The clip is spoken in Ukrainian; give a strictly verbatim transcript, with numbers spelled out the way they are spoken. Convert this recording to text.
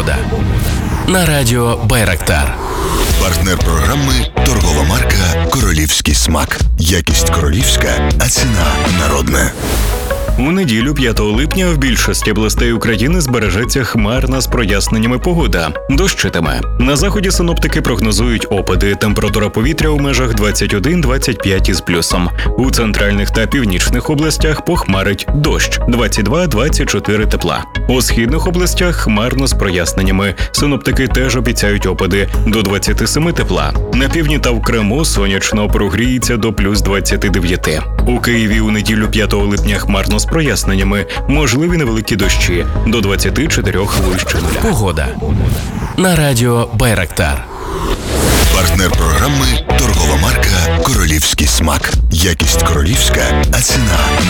Погода на радіо Байрактар. Партнер програми – торгова марка «Королівський смак». Якість королівська, а ціна народна. У неділю, п'ятого липня, в більшості областей України збережеться хмарна з проясненнями погода. Дощитиме. На заході синоптики прогнозують опади. Температура повітря у межах двадцять один - двадцять п'ять із плюсом. У центральних та північних областях похмарить дощ – двадцять два - двадцять чотири тепла. У східних областях хмарно з проясненнями. Синоптики теж обіцяють опади – до двадцяти семи тепла. На півдні та в Криму сонячно, прогріється до плюс двадцяти дев'яти. У Києві у неділю, п'ятого липня, хмарно з проясненнями, можливі невеликі дощі – до двадцяти чотирьох вище нуля. Погода на радіо Байрактар. Партнер програми – торгова марка «Королівський смак». Якість королівська, а ціна